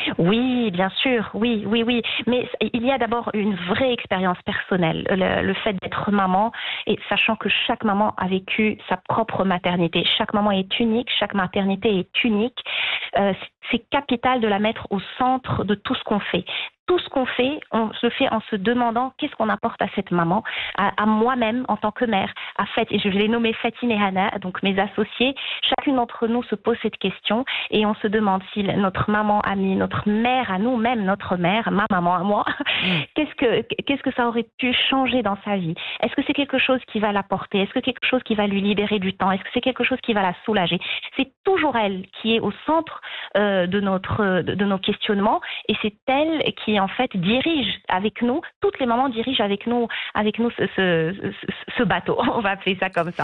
Oui, bien sûr, oui, oui, oui. Mais il y a d'abord une vraie expérience personnelle, le fait d'être maman, et sachant que chaque maman a vécu sa propre maternité. Chaque maman est unique, chaque maternité est unique. C'est capital de la mettre au centre de tout ce qu'on fait. Tout ce qu'on fait, on se fait en se demandant qu'est-ce qu'on apporte à cette maman, à moi-même en tant que mère, et je vais les nommer Fatine et Hana, donc mes associés. Chacune d'entre nous se pose cette question et on se demande si notre maman amie, notre mère à nous, même notre mère, ma maman à moi, Mm. qu'est-ce que ça aurait pu changer dans sa vie? Est-ce que c'est quelque chose qui va la porter? Est-ce que c'est quelque chose qui va lui libérer du temps? Est-ce que c'est quelque chose qui va la soulager? C'est toujours elle qui est au centre de nos questionnements et c'est elle qui en fait dirige avec nous. Toutes les mamans dirigent avec nous ce bateau. On va appeler ça comme ça.